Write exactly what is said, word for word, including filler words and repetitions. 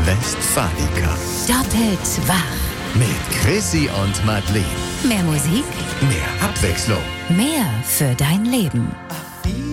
Westfalica. Doppelt wach. Mit Chrissy und Madeleine. Mehr Musik, Mehr Abwechslung. mehr für dein Leben.